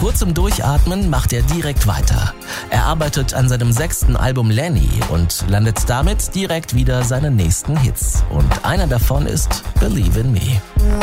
kurzem Durchatmen macht er direkt weiter. Er arbeitet an seinem 6. Album Lenny und landet damit direkt wieder seine nächsten Hits. Und einer davon ist Believe in Me.